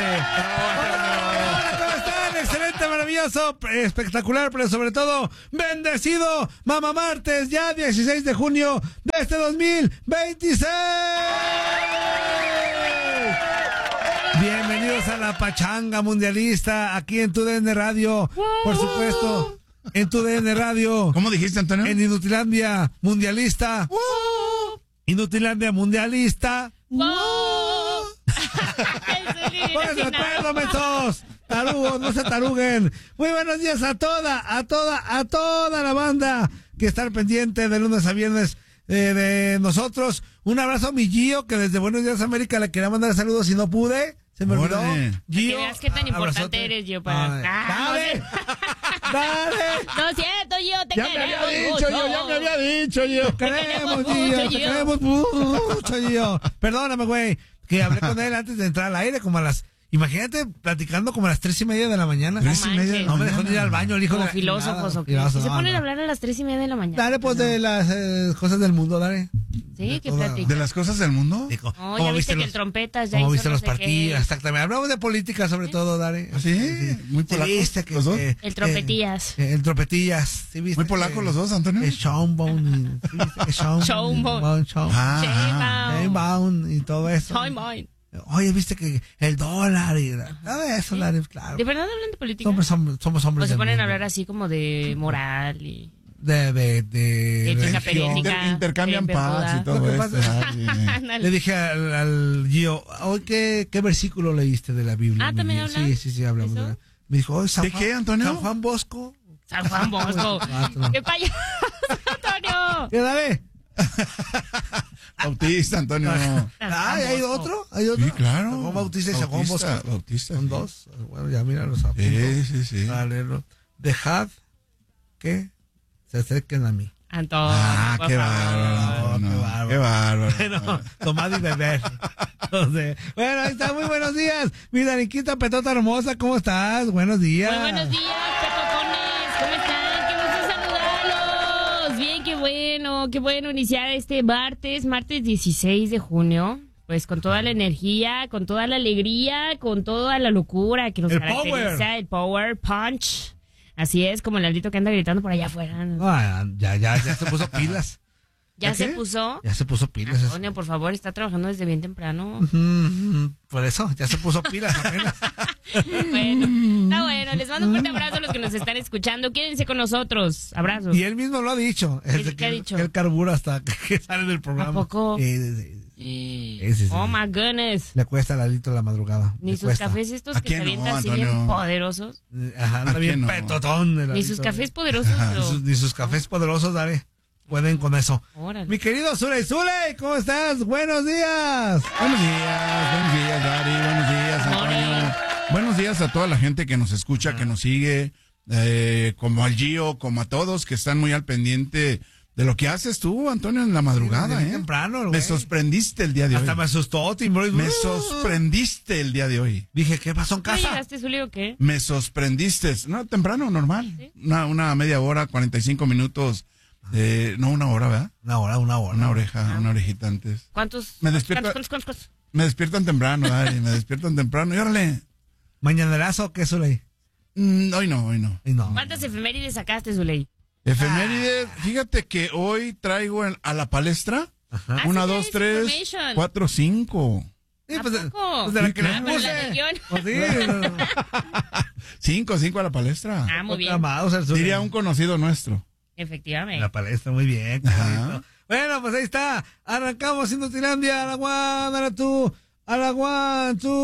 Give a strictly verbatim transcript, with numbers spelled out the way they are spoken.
Hola, ¿cómo están? Excelente, maravilloso, espectacular, pero sobre todo bendecido Mamá Martes, ya dieciséis de junio de este dos mil veintiséis. Bienvenidos a la pachanga mundialista aquí en tu D N Radio, por supuesto, en tu D N Radio. ¿Cómo dijiste, Antonio? En Inutilandia Mundialista. Inutilandia Mundialista. Pónganse de acuerdo, mensos. Tarugos, no se taruguen. Muy buenos días a toda, a toda, a toda la banda que está pendiente de lunes a viernes eh, de nosotros. Un abrazo a mi Gio, que desde Buenos Días América le quería mandar saludos y no pude. Se me olvidó. Gio, que veas qué tan importante abrazote. Eres, Gio, para... Ah, ¡Dale! ¡Dale! No es cierto, Gio, te ya queremos me había dicho, mucho. Yo, ya me había dicho, Gio. Te queremos, Gio, te queremos mucho, Gio. Perdóname, güey, que hablé con él antes de entrar al aire, como a las... Imagínate platicando como a las tres y media de la mañana. Tres y media. No me dejó ni ir al baño, el hijo como de filósofos o qué. Filósofo, Se no, ponen no. a hablar a las tres y media de la mañana. Dale, pues, no. de las eh, cosas del mundo, dale. Sí, que toda... platica. ¿De las cosas del mundo? Digo, no, ya viste que los, el trompetas ya Como hizo viste no los sé partidos, qué. exactamente. Hablamos de política sobre ¿Sí? todo, dale. ¿Sí? ¿Sí? Muy polacos. ¿Sí viste que, los dos? Que, el trompetillas. Que, el trompetillas. ¿Sí viste muy polacos que, los dos, Antonio. Es Showbound. ¿Sí viste que Showbound? Showbound y todo eso. Showbound. Oye, viste que el dólar y nada eso, ¿Sí? la, claro. ¿De verdad hablan de política? Somos, somos, somos hombres. O se ponen mundo. a hablar así como de moral y... De, de, de, de religión. Inter, intercambian paz y todo esto. Le dije al, al Gio, hoy ¿qué, ¿qué versículo leíste de la Biblia? Ah, ¿también hablan? Sí, sí, sí, hablamos. De la... Me dijo, oh, San ¿de Juan, qué, Antonio? San Juan Bosco. San Juan Bosco. ¡Qué payaso, Antonio! ¿Qué, dale? Bautista, Antonio. Ah, ¿hay otro? ¿Hay otro? Sí, claro. San Juan Bautista y San Juan Bosco. Bautista. Son sí. dos. Bueno, ya mira los apuntos. Sí, sí, sí. Para leerlo. Dejad que se acerquen a mí. Antonio. Ah, qué bárbaro. No, qué bárbaro. Qué bárbaro. Bueno, tomad y beber. Entonces, bueno, ahí está. Muy buenos días. Mi Daniquita Petota hermosa, ¿cómo estás? Buenos días. Muy buenos días, Petotones. ¿Cómo están? Qué gusto saludarlos. Bien, qué bueno, qué bueno iniciar este martes, martes dieciséis de junio. Pues con toda la energía, con toda la alegría, con toda la locura que nos el caracteriza, power. el power punch. Así es, como el Aldito que anda gritando por allá afuera. Ah, ya, ya, ya se puso pilas. ¿Ya, ¿Ya se qué? puso? Ya se puso pilas. Antonio, por favor, está trabajando desde bien temprano. Mm, por eso, ya se puso pilas apenas. Bueno, está bueno. Les mando un fuerte abrazo a los que nos están escuchando. Quédense con nosotros. Abrazos. Y él mismo lo ha dicho. ¿Qué, Es de ¿qué que, ha dicho? Que él carbura hasta que, que sale del programa. ¿A poco? Eh, eh, Eh, ese sí. oh my goodness. Le cuesta al Alito la madrugada. Ni le sus cuesta. cafés estos ¿A que quién se no, avientan así Antonio? bien poderosos. Ajá, anda ¿A bien quién no? petotón. el Ni Alito. sus cafés poderosos, Ni pero... sus, ni sus cafés poderosos, dale. Pueden con eso. Órale. Mi querido Zuley, Zuley, ¿cómo estás? Buenos días. Buenos días, buenos días, Dari, buenos días, Antonio. Buenos días a toda la gente que nos escucha, que nos sigue, eh, como al Gio, como a todos que están muy al pendiente de lo que haces tú, Antonio, en la madrugada, Sí, ¿eh? temprano, me güey. sorprendiste el día de Hasta hoy. me asustó, Timbro. Me sorprendiste el día de hoy. Dije, ¿qué pasó en ¿No casa? llegaste, Zuli, o qué? Me sorprendiste. No, temprano, normal. ¿Sí? Una, una media hora, cuarenta y cinco minutos. Eh, no, una hora, ¿verdad? Una hora, una hora. Una oreja, una orejita antes. ¿Cuántos? Me despierto- ¿Cuántos, cuántos, cuántos, cuántos? Me despiertan temprano, Dari, me despiertan temprano. Y órale. ¿Mañanerazo qué, Zuley? Mm, hoy no, hoy no. Y no. ¿Cuántas efemérides sacaste, Zuley? Efemérides, fíjate que hoy traigo en- a la palestra Ajá. Ah, una, sí dos, traes tres, information. cuatro, cinco. Sí, ¿A pues, poco? pues de la Sí, que les claro. Ah, pero la puse. del guión. Pues sí. Cinco, cinco a la palestra. Ah, muy bien. Amados, el Zuley. Diría un conocido nuestro. Efectivamente. La palestra, muy bien. Ajá. Carlito. Bueno, pues ahí está. Arrancamos Inutilandia. A la one, a la two, a la one, two.